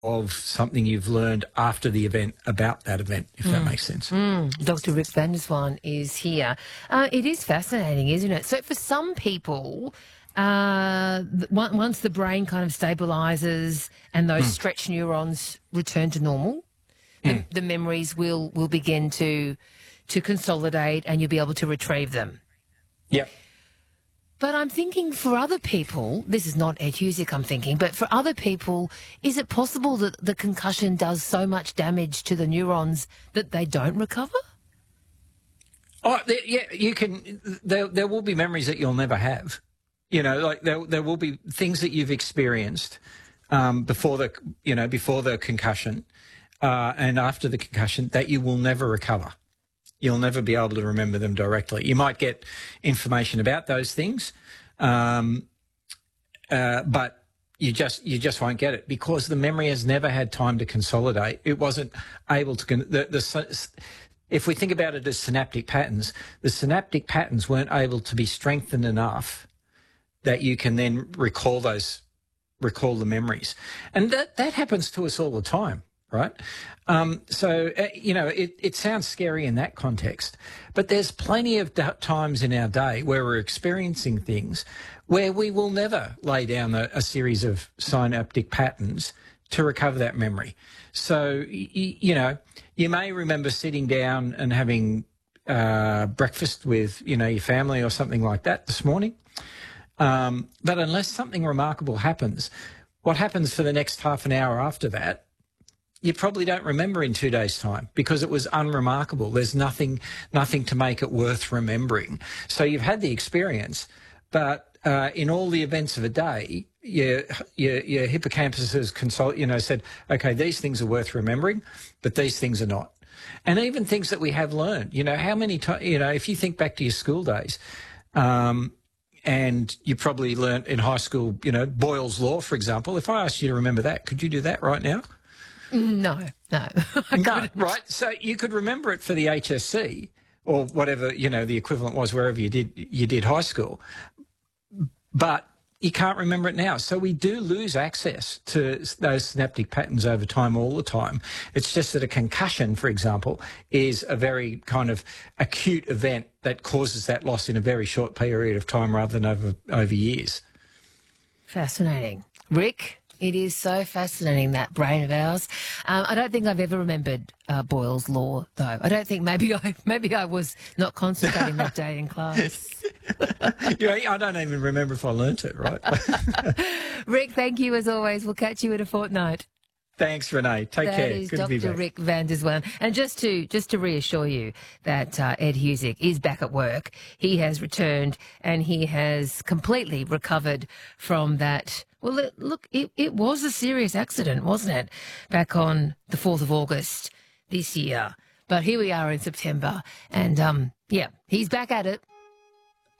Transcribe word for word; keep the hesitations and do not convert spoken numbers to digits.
of something you've learned after the event about that event, if mm. that makes sense. Mm. Doctor Rick van der Zwaan is here. Uh, it is fascinating, isn't it? So for some people, uh, once the brain kind of stabilises and those mm. stretched neurons return to normal, mm. the, the memories will, will begin to to consolidate and you'll be able to retrieve them. Yep. But I'm thinking for other people, this is not Ed Husic I'm thinking, but for other people, is it possible that the concussion does so much damage to the neurons that they don't recover? Oh, yeah, you can. There, there will be memories that you'll never have. You know, like there, there will be things that you've experienced um, before the, you know, before the concussion uh, and after the concussion that you will never recover. You'll never be able to remember them directly. You might get information about those things, um, uh, but you just you just won't get it because the memory has never had time to consolidate. It wasn't able to. The, the, if we think about it as synaptic patterns, the synaptic patterns weren't able to be strengthened enough that you can then recall those, recall the memories, and that that happens to us all the time. Right. Um, so, uh, you know, it, it sounds scary in that context, but there's plenty of d- times in our day where we're experiencing things where we will never lay down a, a series of synaptic patterns to recover that memory. So, y- you know, you may remember sitting down and having uh, breakfast with, you know, your family or something like that this morning. Um, but unless something remarkable happens, what happens for the next half an hour after that, you probably don't remember in two days' time because it was unremarkable. There's nothing, nothing to make it worth remembering. So you've had the experience, but uh, in all the events of a day, your, your, your hippocampus has consult, you know, said, okay, these things are worth remembering, but these things are not. And even things that we have learned, you know, how many times, you know, if you think back to your school days, um, and you probably learnt in high school, you know, Boyle's Law, for example. If I asked you to remember that, could you do that right now? No, no. I no, right? So you could remember it for the H S C or whatever, you know, the equivalent was wherever you did you did high school, but you can't remember it now. So we do lose access to those synaptic patterns over time all the time. It's just that a concussion, for example, is a very kind of acute event that causes that loss in a very short period of time rather than over, over years. Fascinating. Rick? It is so fascinating, that brain of ours. Um, I don't think I've ever remembered uh, Boyle's Law, though. I don't think maybe I maybe I was not concentrating that day in class. Yeah, I don't even remember if I learnt it, right? Rick, thank you as always. We'll catch you in a fortnight. Thanks, Renee. Take that care. That is Good to be Doctor back. Rick van der Zwaan. And just to just to reassure you that uh, Ed Husic is back at work. He has returned and he has completely recovered from that. Well, it, look, it, it was a serious accident, wasn't it? Back on the fourth of August this year. But here we are in September. And, um, yeah, he's back at it.